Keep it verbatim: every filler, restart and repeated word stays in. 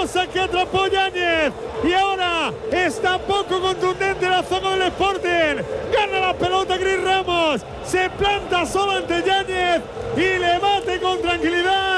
peligrosa que atrapó Yáñez. Y ahora está poco contundente la zona del Sporting. Gana la pelota Chris Ramos. Se planta solo ante Yáñez y le bate con tranquilidad.